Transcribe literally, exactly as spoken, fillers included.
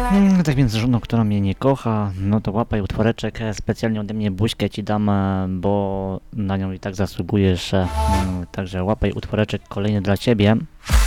Mm, tak więc żoną, która mnie nie kocha, no to łapaj utworeczek, e, specjalnie ode mnie buźkę ci dam, e, bo na nią i tak zasługujesz, e, mm, także łapaj utworeczek kolejny dla ciebie.